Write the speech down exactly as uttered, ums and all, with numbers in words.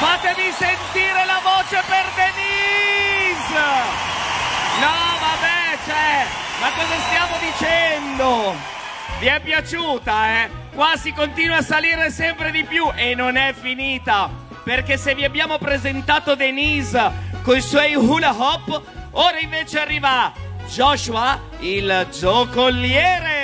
Fatemi sentire la voce per Denise! No, vabbè, cioè, ma cosa stiamo dicendo? Vi è piaciuta, eh? Qua si continua a salire sempre di più e non è finita, perché se vi abbiamo presentato Denise con i suoi hula hop, ora invece arriva Joshua, il giocoliere.